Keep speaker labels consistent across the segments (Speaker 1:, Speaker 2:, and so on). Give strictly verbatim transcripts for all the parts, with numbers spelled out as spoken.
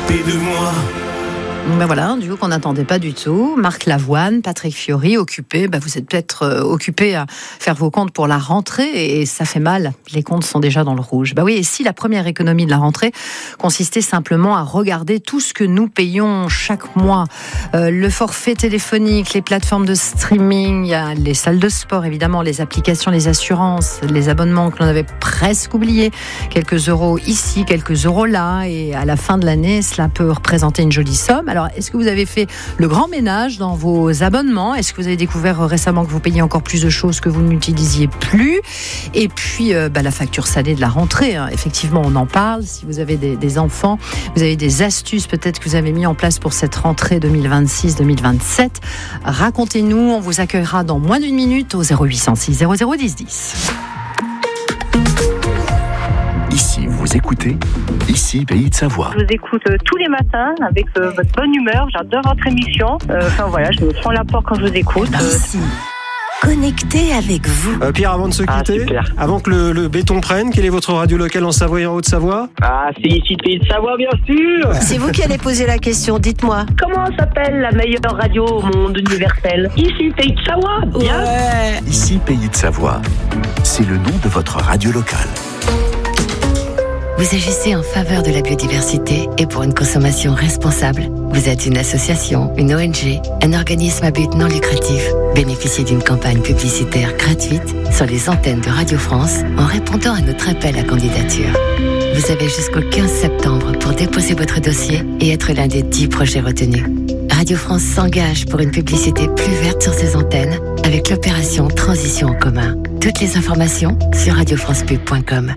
Speaker 1: s'occuper de moi.
Speaker 2: Ben voilà, un duo qu'on n'attendait pas du tout. Marc Lavoine, Patrick Fiori, occupés. Ben vous êtes peut-être euh, occupés à faire vos comptes pour la rentrée et ça fait mal. Les comptes sont déjà dans le rouge. Ben oui, et si la première économie de la rentrée consistait simplement à regarder tout ce que nous payons chaque mois, euh, le forfait téléphonique, les plateformes de streaming, il y a les salles de sport évidemment, les applications, les assurances, les abonnements que l'on avait presque oubliés, quelques euros ici, quelques euros là, et à la fin de l'année, cela peut représenter une jolie somme. Alors, est-ce que vous avez fait le grand ménage dans vos abonnements ? Est-ce que vous avez découvert récemment que vous payiez encore plus de choses que vous n'utilisiez plus ? Et puis, euh, bah, la facture salée de la rentrée, hein. Effectivement, on en parle. Si vous avez des, des enfants, vous avez des astuces peut-être que vous avez mis en place pour cette rentrée deux mille vingt-six deux mille vingt-sept. Racontez-nous, on vous accueillera dans moins d'une minute au zéro huit cent six zéro zéro dix dix.
Speaker 3: Ici, vous écoutez Ici, Pays de Savoie.
Speaker 4: Je vous écoute euh, tous les matins avec euh, votre bonne humeur. J'adore votre émission. Euh, enfin voilà, je me prends la porte quand je vous écoute. Euh,
Speaker 5: Ici, connecté avec vous.
Speaker 6: Euh, Pierre, avant de se
Speaker 7: Ah,
Speaker 6: quitter,
Speaker 7: super.
Speaker 6: avant que le, le béton prenne, quelle est votre radio locale en Savoie et en Haute-Savoie ?
Speaker 7: Ah, c'est ici Pays de Savoie, bien sûr.
Speaker 5: C'est vous qui allez poser la question, dites-moi.
Speaker 4: Comment s'appelle la meilleure radio au monde universel ? Ici, Pays de Savoie. Bien.
Speaker 5: Ouais.
Speaker 3: Ici, Pays de Savoie. C'est le nom de votre radio locale.
Speaker 8: Vous agissez en faveur de la biodiversité et pour une consommation responsable. Vous êtes une association, une O N G, un organisme à but non lucratif. Bénéficiez d'une campagne publicitaire gratuite sur les antennes de Radio France en répondant à notre appel à candidature. Vous avez jusqu'au quinze septembre pour déposer votre dossier et être l'un des dix projets retenus. Radio France s'engage pour une publicité plus verte sur ses antennes avec l'opération Transition en commun. Toutes les informations sur radio france pub point com.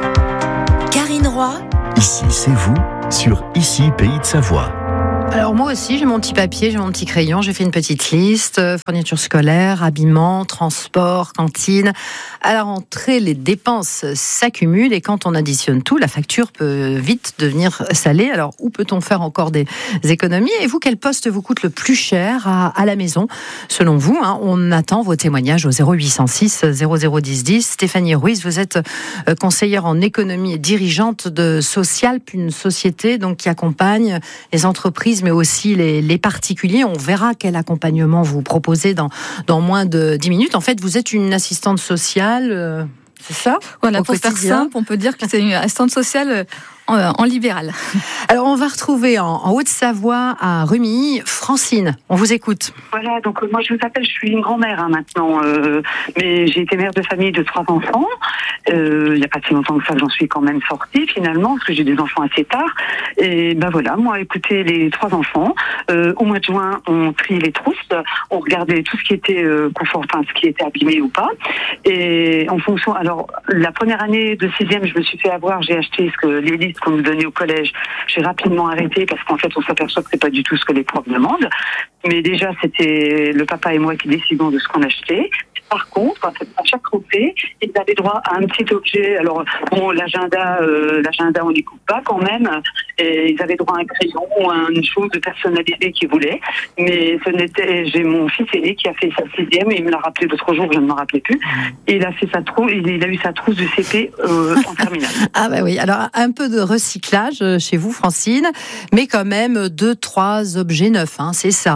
Speaker 5: Karine Roy.
Speaker 3: Ici, c'est vous sur Ici, Pays de Savoie.
Speaker 2: Alors moi aussi, j'ai mon petit papier, j'ai mon petit crayon, j'ai fait une petite liste, euh, fourniture scolaire, habillement, transport, cantine. À la rentrée, les dépenses s'accumulent et quand on additionne tout, la facture peut vite devenir salée. Alors où peut-on faire encore des économies ? Et vous, quel poste vous coûte le plus cher à, à la maison ? Selon vous, hein, on attend vos témoignages au zéro huit cent six zéro zéro dix dix. Stéphanie Ruiz, vous êtes euh, conseillère en économie et dirigeante de Social, une société donc, qui accompagne les entreprises mais aussi les, les particuliers. On verra quel accompagnement vous proposez dans, dans moins de dix minutes. En fait, vous êtes une assistante sociale, euh, c'est ça ?
Speaker 9: Voilà,
Speaker 2: Au
Speaker 9: pour faire
Speaker 2: quotidien.
Speaker 9: simple, on peut dire que c'est une assistante sociale en, en libéral.
Speaker 2: Alors, on va retrouver en, en Haute-Savoie, à Rumilly, Francine. On vous écoute.
Speaker 10: Voilà, donc euh, moi je vous appelle, je suis une grand-mère hein, maintenant, euh, mais j'ai été mère de famille de trois enfants. Euh, il n'y a pas si longtemps que ça, j'en suis quand même sortie finalement, parce que j'ai des enfants assez tard. Et ben voilà, moi écoutez, les trois enfants, euh, au mois de juin, on triait les trousses, on regardait tout ce qui était euh, confort, enfin ce qui était abîmé ou pas. Et en fonction, alors la première année de sixième, je me suis fait avoir, j'ai acheté ce que les listes qu'on nous donnait au collège, j'ai rapidement arrêté parce qu'en fait on s'aperçoit que c'est pas du tout ce que les profs demandent. Mais déjà c'était le papa et moi qui décidons de ce qu'on achetait. Par contre, à chaque rentrée, ils avaient droit à un petit objet. Alors, bon, l'agenda, euh, l'agenda, on n'y coupe pas quand même. Et ils avaient droit à un crayon ou à une chose personnalisée qu'ils voulaient. Mais ce n'était, j'ai mon fils aîné qui a fait sa sixième et il me l'a rappelé l'autre jour, je ne me rappelais plus. Et il a fait sa trousse, il a eu sa trousse de C P euh, en terminale.
Speaker 2: Ah bah oui, alors un peu de recyclage chez vous, Francine, mais quand même deux, trois objets neufs, hein, c'est ça.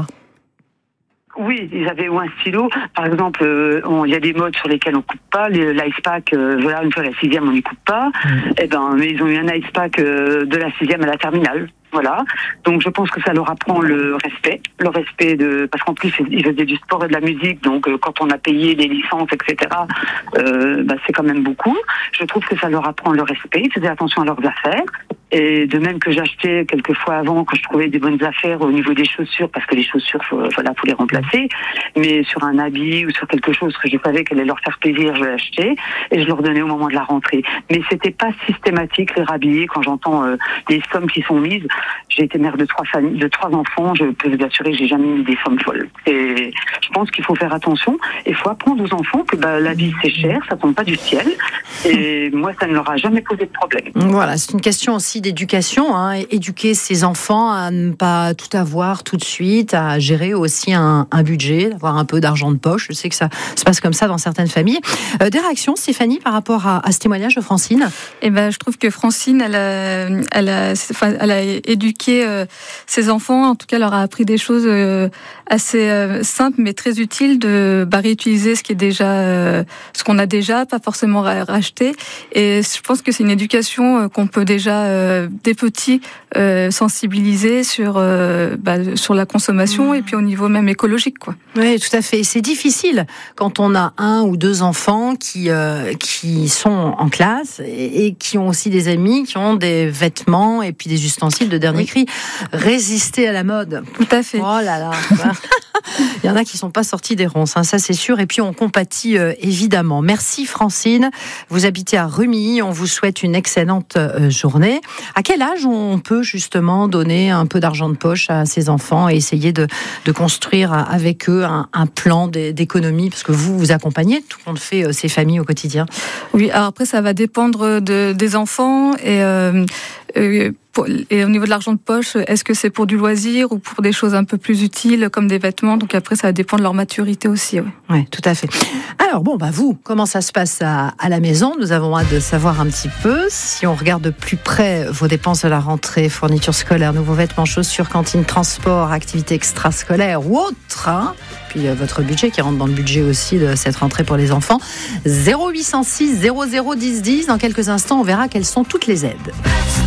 Speaker 10: Oui, ils avaient ou un stylo. Par exemple, euh, il y a des modes sur lesquels on coupe pas. L'ice pack, euh, voilà, une fois la sixième, on n'y coupe pas. Mmh. Eh ben, mais ils ont eu un ice pack euh, de la sixième à la terminale. Voilà. Donc je pense que ça leur apprend le respect, le respect de, parce qu'en plus ils faisaient du sport et de la musique, donc euh, quand on a payé les licences, et cetera. Euh, bah, c'est quand même beaucoup. Je trouve que ça leur apprend le respect. Ils faisaient attention à leurs affaires. Et de même que j'achetais quelques fois avant quand je trouvais des bonnes affaires au niveau des chaussures, parce que les chaussures, faut, voilà, faut les remplacer. Mais sur un habit ou sur quelque chose que je savais qu'elle allait leur faire plaisir, je l'achetais et je leur donnais au moment de la rentrée. Mais c'était pas systématique les rhabiller. Quand j'entends euh, les sommes qui sont mises, j'ai été mère de trois familles, de trois enfants. Je peux vous assurer que j'ai jamais mis des sommes folles. Et je pense qu'il faut faire attention. Il faut apprendre aux enfants que bah, la vie c'est cher, ça tombe pas du ciel. Et moi, ça ne leur a jamais posé de problème.
Speaker 2: Voilà, c'est une question aussi d'éducation, hein, éduquer ses enfants à ne pas tout avoir tout de suite, à gérer aussi un, un budget, avoir un peu d'argent de poche. Je sais que ça se passe comme ça dans certaines familles. Euh, des réactions, Stéphanie, par rapport à, à ce témoignage de Francine ?
Speaker 9: Eh ben, je trouve que Francine, elle a, elle a, enfin, elle a éduqué euh, ses enfants. En tout cas, leur a appris des choses euh, assez euh, simples, mais très utiles de bah, réutiliser ce qui est déjà, euh, ce qu'on a déjà, pas forcément racheter. Et je pense que c'est une éducation euh, qu'on peut déjà euh, des petits euh, sensibiliser sur euh, bah, sur la consommation mmh. et puis au niveau même écologique, quoi.
Speaker 2: Oui, tout à fait. C'est difficile quand on a un ou deux enfants qui euh, qui sont en classe et, et qui ont aussi des amis qui ont des vêtements et puis des ustensiles de dernier oui. cri. Résister à la mode.
Speaker 9: Tout à fait.
Speaker 2: Oh là là. Il y en a qui sont pas sortis des ronces, hein, ça c'est sûr. Et puis on compatit euh, évidemment. Merci Francine. Vous habitez à Rumilly. On vous souhaite une excellente euh, journée. À quel âge on peut justement donner un peu d'argent de poche à ses enfants et essayer de, de construire avec eux un, un plan d'économie, parce que vous vous accompagnez, tout le monde fait euh, ces familles au quotidien.
Speaker 9: Oui, alors après ça va dépendre de, des enfants et euh, euh, Et au niveau de l'argent de poche, est-ce que c'est pour du loisir ou pour des choses un peu plus utiles comme des vêtements? Donc après, ça dépend de leur maturité aussi. Oui,
Speaker 2: ouais, tout à fait. Alors bon, bah vous, comment ça se passe à, à la maison? Nous avons hâte de savoir un petit peu. Si on regarde de plus près vos dépenses de la rentrée, fournitures scolaires, nouveaux vêtements, chaussures, cantine, transport, activités extrascolaires ou autres, hein, puis euh, votre budget qui rentre dans le budget aussi de cette rentrée pour les enfants. zéro huit cent six zéro zéro dix dix. Dans quelques instants, on verra quelles sont toutes les aides.